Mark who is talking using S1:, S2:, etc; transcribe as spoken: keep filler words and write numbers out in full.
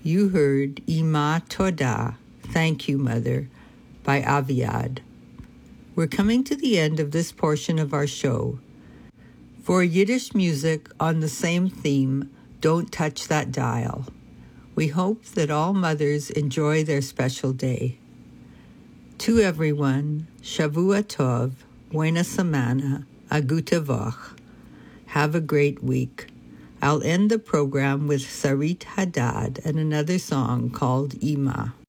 S1: You heard Ima Toda, Thank You, Mother, by Aviad. We're coming to the end of this portion of our show. For Yiddish music on the same theme, Don't Touch That Dial. We hope that all mothers enjoy their special day. To everyone, Shavua Tov, Buena Semana, Aguta Voch. Have a great week. I'll end the program with Sarit Haddad and another song called Ima.